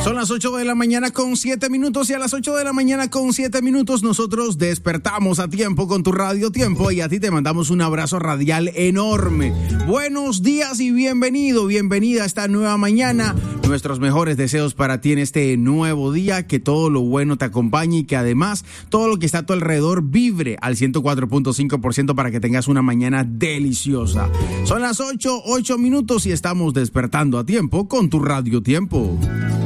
Son las 8 de la mañana con 7 minutos y a las 8 de la mañana con 7 minutos nosotros despertamos a tiempo con tu Radio Tiempo y a ti te mandamos un abrazo radial enorme. Buenos días y bienvenida a esta nueva mañana. Nuestros mejores deseos para ti en este nuevo día, que todo lo bueno te acompañe y que además todo lo que está a tu alrededor vibre al 104.5% para que tengas una mañana deliciosa. Son las 8 minutos y estamos despertando a tiempo con tu Radio Tiempo.